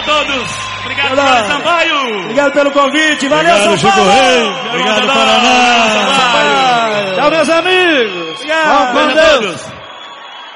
todos. Obrigado, Jorge Sampaio. Obrigado pelo convite. Valeu, obrigado, São Paulo. Chico Rei. Obrigado, Paraná. Tchau, meus amigos. Obrigado. Com Deus.